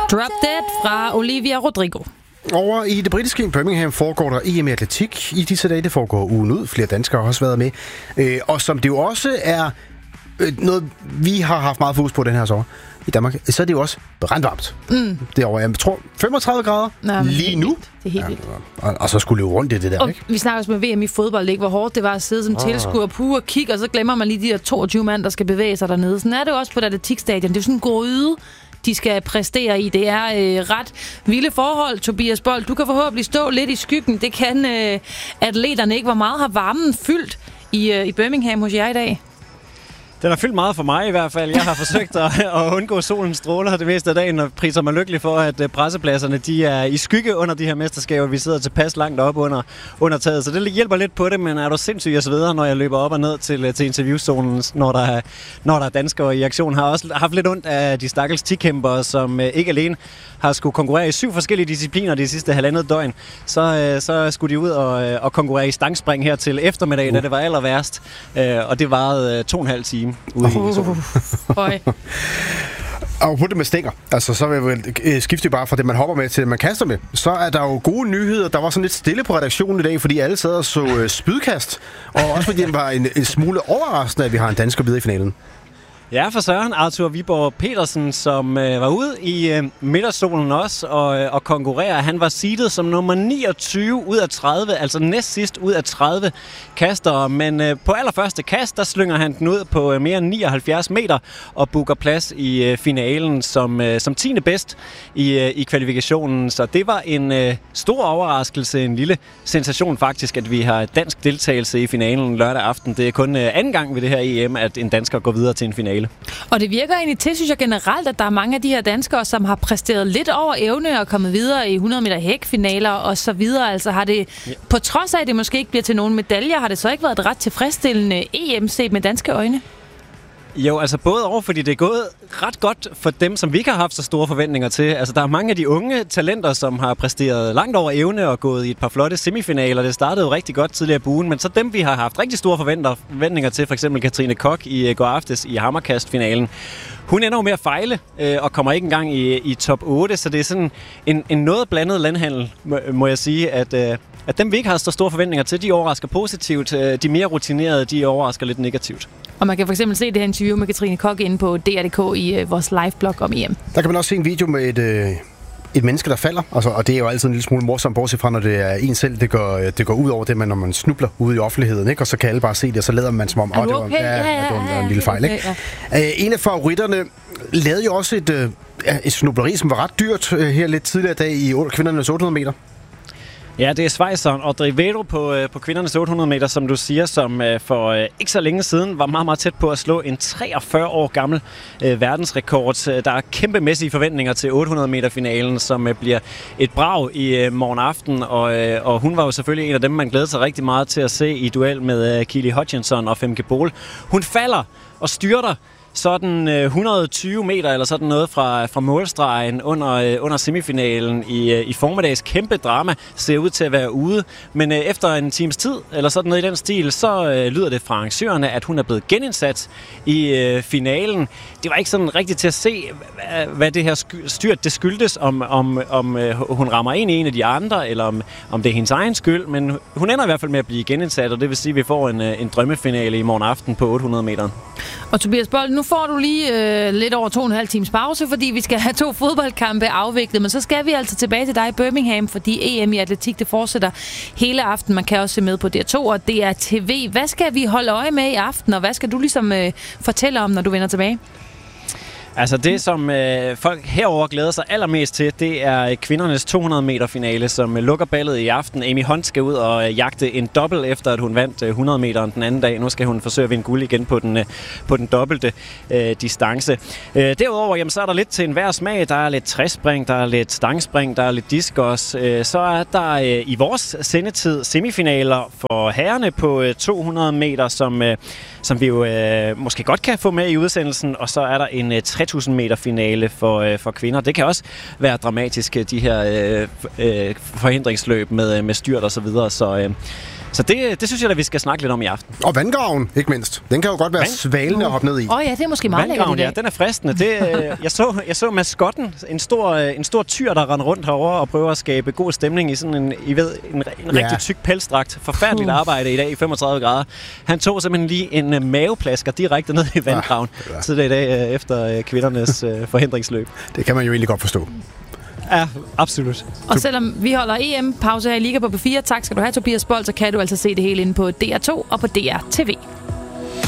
Drop Dead fra Olivia Rodrigo. Over i det britiske Birmingham foregår der EM i atletik i disse dage. Det foregår ugen ud. Flere danskere har også været med. Og som det jo også er noget, vi har haft meget fokus på den her sommer i Danmark, så er det jo også brandvarmt. Derovre, jeg tror 35 grader lige nu. Det er helt vildt. Og så skulle løbe rundt i det der, og ikke? Vi snakker også med VM i fodbold, ikke? Hvor hårdt det var at sidde som tilskuer og kigge, og så glemmer man lige de der 22 mand, der skal bevæge sig dernede. Sådan er det jo også på det atletikstadion. Det er jo sådan en gryde, de skal præstere i. Det er ret vilde forhold, Tobias Bold. Du kan forhåbentlig stå lidt i skyggen. Det kan atleterne ikke. Hvor meget har varmen fyldt i Birmingham hos jer i dag? Den har fyldt meget for mig i hvert fald. Jeg har forsøgt at undgå solens stråler det meste af dagen, og priser mig lykkelig for, at pressepladserne de er i skygge under de her mesterskaber. Vi sidder tilpas langt op under taget, så det hjælper lidt på det, men er du sindssyg og så videre, når jeg løber op og ned til interviewzonen, når der er danskere i aktion. Har også haft lidt ondt af de stakkels tikæmpere, som ikke alene har skulle konkurrere i 7 forskellige discipliner de sidste halvandet døgn. Så skulle de ud og konkurrere i stangspring her til eftermiddag, da det var aller værst. Og det varede 2,5 timer ude i solen. Og på det med stænger, altså så vil jeg skifte bare fra det, man hopper med, til det, man kaster med. Så er der jo gode nyheder. Der var sådan lidt stille på redaktionen i dag, fordi alle sad og så spydkast. Og også fordi det var en smule overraskende, at vi har en dansker videre i finalen. Ja, for Søren, Arthur Viborg Petersen, som var ude i midterstolen også og konkurrere. Han var seedet som nummer 29 ud af 30, altså næst sidst ud af 30 kastere. Men på allerførste kast, der slynger han den ud på mere end 79 meter og booker plads i finalen som 10. bedst i kvalifikationen. Så det var en stor overraskelse, en lille sensation faktisk, at vi har dansk deltagelse i finalen lørdag aften. Det er kun anden gang ved det her EM, at en dansker går videre til en finale. Og det virker egentlig til, synes jeg generelt, at der er mange af de her danskere, som har præsteret lidt over evne og kommet videre i 100 meter hækfinaler og så videre. Altså har det, på trods af, at det måske ikke bliver til nogen medaljer, har det så ikke været et ret tilfredsstillende EM set med danske øjne? Jo, altså både over, fordi det er gået ret godt for dem, som vi ikke har haft så store forventninger til. Altså der er mange af de unge talenter, som har præsteret langt over evne og gået i et par flotte semifinaler. Det startede jo rigtig godt tidligere på ugen, men så dem, vi har haft rigtig store forventninger til, for eksempel Katrine Koch i går aftes i hammerkastfinalen. Hun ender jo med at fejle og kommer ikke engang i top 8, så det er sådan en noget blandet landhandel, må jeg sige, at dem, vi ikke har så store forventninger til, de overrasker positivt. De mere rutinerede, de overrasker lidt negativt. Og man kan for eksempel se det her interview med Katrine Koch inde på DR.dk i vores live-blog om EM. Der kan man også se en video med et menneske, der falder. Altså, og det er jo altid en lille smule morsomt, bortset fra, når det er en selv. Det går ud over det, når man snubler ude i offentligheden, ikke? Og så kan alle bare se det, og så lader man som om, det var en lille fejl. Ikke? En af favoritterne lavede jo også et snubleri, som var ret dyrt her lidt tidligere i dag i kvindernes 800 meter. Ja, det er schweizeren Audrey Vedo på kvindernes 800 meter, som du siger, som for ikke så længe siden var meget, meget tæt på at slå en 43 år gammel verdensrekord. Der er kæmpemæssige forventninger til 800 meter finalen, som bliver et brag i morgen aften, og hun var jo selvfølgelig en af dem, man glædede sig rigtig meget til at se i duel med Keely Hutchinson og Femke Bol. Hun falder og styrter sådan 120 meter eller sådan noget fra målstregen under semifinalen i formiddags. Kæmpe drama, ser ud til at være ude, men efter en times tid eller sådan noget i den stil, så lyder det fra arrangørerne, at hun er blevet genindsat i finalen. Det var ikke sådan rigtigt til at se, hvad det her styrt det skyldtes, om hun rammer en af de andre, eller om det er hendes egen skyld, men hun ender i hvert fald med at blive genindsat, og det vil sige, at vi får en drømmefinale i morgen aften på 800 meter. Og Tobias Bold, nu får du lige lidt over 2,5 times pause, fordi vi skal have 2 fodboldkampe afviklet, men så skal vi altså tilbage til dig i Birmingham, fordi EM i atletik, det fortsætter hele aften. Man kan også se med på DR2 og DRTV. Hvad skal vi holde øje med i aften, og hvad skal du ligesom fortælle om, når du vender tilbage? Altså det, som folk herover glæder sig allermest til, det er kvindernes 200 meter finale, som lukker ballet i aften. Amy Hunt skal ud og jagte en dobbelt, efter at hun vandt 100 meteren den anden dag. Nu skal hun forsøge at vinde guld igen på den dobbelte distance. Derudover, jamen, så er der lidt til enhver smag. Der er lidt træspring, der er lidt stangspring, der er lidt discgolf. Så er der i vores sendetid semifinaler for herrerne på 200 meter, som vi jo måske godt kan få med i udsendelsen. Og så er der en 3000 meter finale for kvinder. Det kan også være dramatisk, de her forhindringsløb med styrt og så videre. Så Så det synes jeg, at vi skal snakke lidt om i aften. Og vandgraven, ikke mindst. Den kan jo godt være svalende at hoppe ned i. Ja, det er måske meget lækkert i dag. Ja, den er fristende. Jeg så maskotten, en stor tyr, der render rundt herovre og prøver at skabe god stemning i sådan en rigtig tyk pelsdragt. Forfærdeligt arbejde i dag i 35 grader. Han tog simpelthen lige en maveplasker direkte ned i vandgraven tidligere i dag efter kvindernes forhindringsløb. Det kan man jo egentlig godt forstå. Ja, absolut. Og selvom vi holder EM-pause her i Liga på P4, tak skal du have, Tobias Bold, så kan du altså se det hele inde på DR2 og på DR TV.